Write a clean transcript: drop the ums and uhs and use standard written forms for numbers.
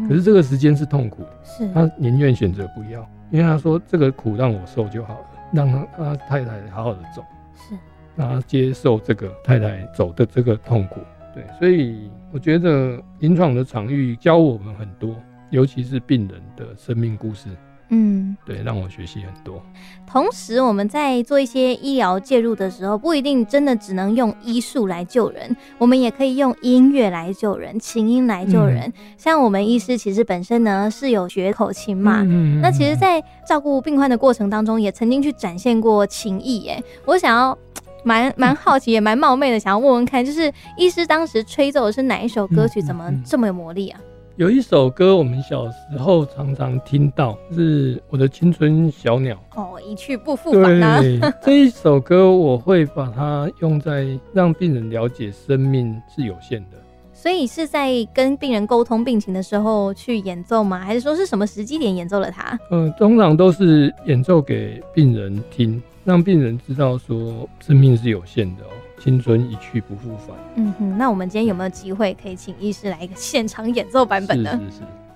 可是这个时间是痛苦的， 是他宁愿选择不要，因为他说这个苦让我受就好了，让他太太好好的走， 是让他接受这个太太走的这个痛苦。对，所以我觉得临床的场域教我们很多，尤其是病人的生命故事。对，让我学习很多。 同时我们在做一些医疗介入的时候，不一定真的只能用医术来救人，我们也可以用音乐来救人，琴音来救人。像我们医师其实本身呢是有学口琴嘛，那其实在照顾病患的过程当中，也曾经去展现过琴艺耶。我想要蛮好奇也蛮冒昧的想要问问看，就是医师当时吹奏的是哪一首歌曲，怎么这么有魔力啊？ 有一首歌我们小时候常常听到，是我的青春小鸟。 一去不复返啊。 对，这一首歌我会把它用在让病人了解生命是有限的。 所以是在跟病人沟通病情的时候去演奏吗？还是说是什么时机点演奏了它？ 通常都是演奏给病人听，让病人知道说生命是有限的青春一去不复返。 那我们今天有没有机会可以请医师来一个现场演奏版本呢？ 是。